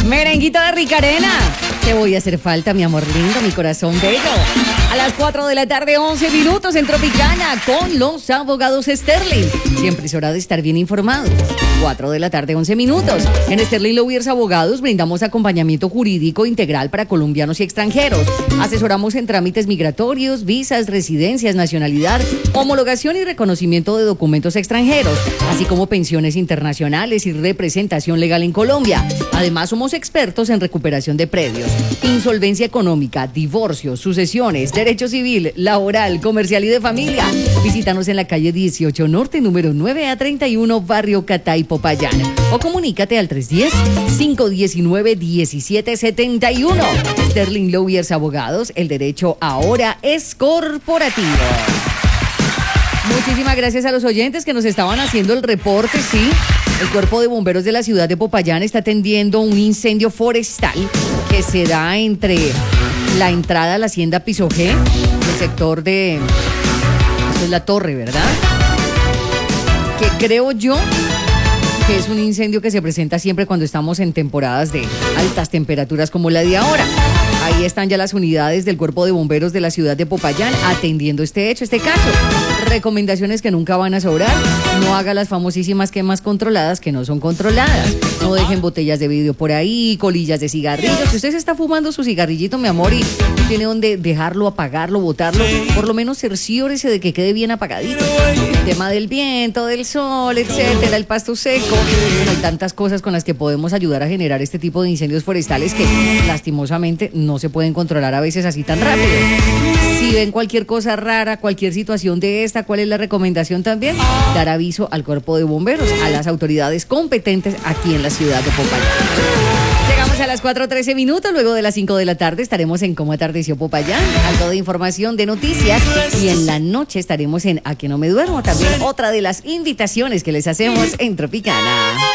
Merenguito de Ricarena. Te voy a hacer falta, mi amor lindo, mi corazón bello. A las 4 de la tarde, 11 minutos en Tropicana con los abogados Sterling. Siempre es hora de estar bien informados. 4 de la tarde, 11 minutos. En Sterling Lawyers Abogados brindamos acompañamiento jurídico integral para colombianos y extranjeros. Asesoramos en trámites migratorios, visas, residencias, nacionalidad, homologación y reconocimiento de documentos extranjeros, así como pensiones internacionales y representación legal en Colombia. Además, somos expertos en recuperación de predios, insolvencia económica, divorcio, sucesiones, derecho civil, laboral, comercial y de familia. Visítanos en la calle 18 Norte, número 9A31, barrio Catay, Popayán. O comunícate al 310-519-1771. Sterling Lawyers Abogados, el derecho ahora es corporativo. Muchísimas gracias a los oyentes que nos estaban haciendo el reporte, sí. El Cuerpo de Bomberos de la ciudad de Popayán está atendiendo un incendio forestal que se da entre la entrada a la hacienda Piso G, el sector de... Eso es la torre, ¿verdad? Que creo yo que es un incendio que se presenta siempre cuando estamos en temporadas de altas temperaturas como la de ahora. Ahí están ya las unidades del Cuerpo de Bomberos de la ciudad de Popayán atendiendo este hecho, este caso. Recomendaciones que nunca van a sobrar. No haga las famosísimas quemas controladas que no son controladas. No dejen botellas de vidrio por ahí, colillas de cigarrillos. Si usted se está fumando su cigarrillito, mi amor, y tiene donde dejarlo, apagarlo, botarlo, por lo menos cerciórese de que quede bien apagadito. El tema del viento, del sol, etcétera, el pasto seco. Bueno, hay tantas cosas con las que podemos ayudar a generar este tipo de incendios forestales que lastimosamente no se pueden controlar a veces así tan rápido. Si ven cualquier cosa rara, cualquier situación de esta, ¿cuál es la recomendación también? Dar aviso al Cuerpo de Bomberos, a las autoridades competentes aquí en la ciudad de Popayán. Llegamos a las 4:13 minutos, luego de las 5 de la tarde estaremos en Cómo Atardeció Popayán, algo de información, de noticias, y en la noche estaremos en A Que No Me Duermo, también otra de las invitaciones que les hacemos en Tropicana.